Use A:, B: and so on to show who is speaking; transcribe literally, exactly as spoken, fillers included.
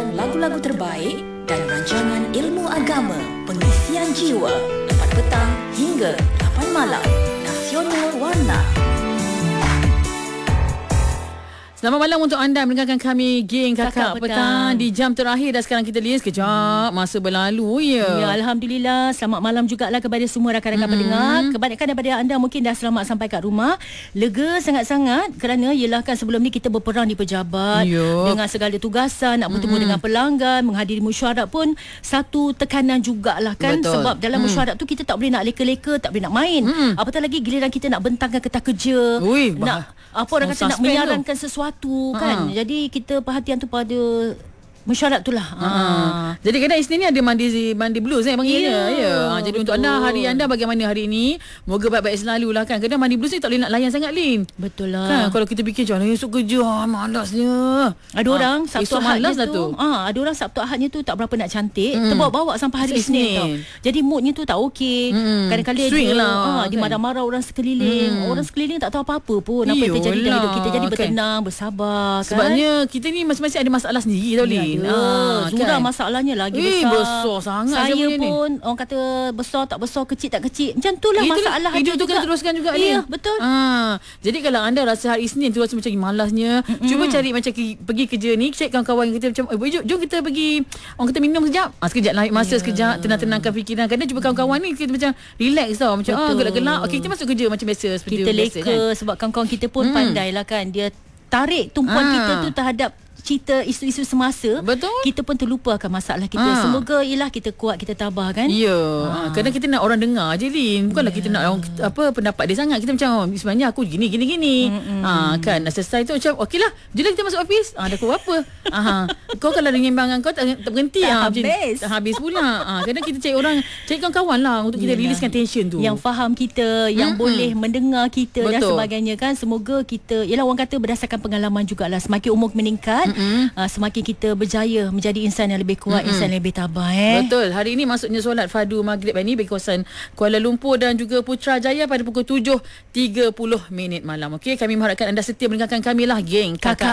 A: mendengarkan lagu-lagu terbaik dan rancangan ilmu agama, pengisian jiwa, empat petang hingga lapan malam. Nasional Warna.
B: Selamat malam untuk anda mendengarkan kami geng Kakak, Kakak Petang. Petang di jam terakhir dah sekarang kita lihat sekejap masa berlalu ya.
C: Ya, alhamdulillah. Selamat malam jugalah kepada semua rakan-rakan mm-hmm. pendengar. Kebanyakan daripada anda mungkin dah selamat sampai kat rumah. Lega sangat-sangat kerana ialah kan sebelum ni kita berperang di pejabat Yo. dengan segala tugasan, nak bertemu mm-hmm. dengan pelanggan, menghadiri mesyuarat pun satu tekanan jugalah kan. Betul. Sebab dalam mm. mesyuarat tu kita tak boleh nak leka-leka, tak boleh nak main. Mm. Apatah lagi giliran kita nak bentangkan kertas kerja. Ui, nak bah. apa orang kata nak menyarankan tu. sesuatu kan. Ha. Jadi kita perhatian tu pada mesyuarat tu lah. Ha.
B: Ha. Jadi kadang Isnin ni ada mandi mandi blues eh panggilnya. Ya. ya. Ha. Jadi betul. Untuk anda, hari anda bagaimana hari ini? Moga baik-baik selalu lah kan. Kadang mandi blues ni tak boleh nak layan sangat, Lin.
C: Betul lah.
B: Kan kalau kita fikir jangan esok kerja, ha, malasnya.
C: Ada ha. orang Sabtu Ahadnya tu, tu. Ha, ada orang Sabtu Ahadnya tu tak berapa nak cantik, hmm. terbawa-bawa sampai hari Isnin tau. Jadi moodnya tu tak okey. Hmm. Kadang-kadang dia
B: lah,
C: ha, dia kan. marah-marah orang sekeliling. Hmm. Orang sekeliling tak tahu apa-apa pun apa yang terjadi dalam hidup kita. Jadi bertenang, kan. bersabar kan.
B: Sebabnya kita ni masing-masing ada masalah sendiri tau, Lin.
C: Sudah kan? Masalahnya lagi eh, besar.
B: besar sangat.
C: Saya pun ni. orang kata besar tak besar, kecil tak kecil. Macam itulah eh, masalah
B: hidup tu kena teruskan juga ni.
C: Ya, betul.
B: Ha, jadi kalau anda rasa hari Isnin tu rasa macam malasnya, mm-hmm. cuba cari macam pergi kerja ni, cek kawan-kawan kita macam, eh, jom, jom kita pergi orang kata minum sekejap. Ha, sekejap lah masa yeah. sekejap, tenang-tenangkan fikiran. Kadang cuba kawan-kawan ni kita macam relax tau, macam ah gelak-gelak. Okey, kita masuk kerja macam biasa seperti
C: kita
B: biasa.
C: Kita leka kan? Sebab kawan-kawan kita pun hmm. pandai lah kan. Dia tarik tumpuan ha. kita tu terhadap cerita isu-isu semasa.
B: Betul.
C: Kita pun terlupakan masalah kita. Ha. Semoga ialah kita kuat, kita tabah kan.
B: Ya. Ha. Kadang kita nak orang dengar je, Lin. Bukanlah yeah. kita nak orang apa pendapat dia sangat. Kita macam oh, sebenarnya aku gini gini gini. Mm-hmm. Ha kan. Dah selesai tu macam okeylah. Jomlah kita masuk office. Ah ha, dah pukul berapa? Ha. Kau kalau dengan imbangan kau tak, tak berhenti
C: tak
B: ha,
C: habis.
B: Tak habis pula. Ha. Kadang kita cari orang, cari kawan-kawan lah untuk kita riliskan tension tu.
C: Yang faham kita, yang mm-hmm. boleh mendengar kita. Betul. Dan sebagainya kan. Semoga kita, ialah orang kata berdasarkan pengalaman jugalah, semakin umur meningkat, mm-hmm. uh, semakin kita berjaya menjadi insan yang lebih kuat, mm-hmm. insan yang lebih tabah eh.
B: Betul. Hari ini maksudnya solat fardu maghrib ini bagi kawasan Kuala Lumpur dan juga Putrajaya pada pukul tujuh tiga puluh minit malam. Okey, kami mengharapkan anda setia mendengarkan kami lah geng Kakak, Kakak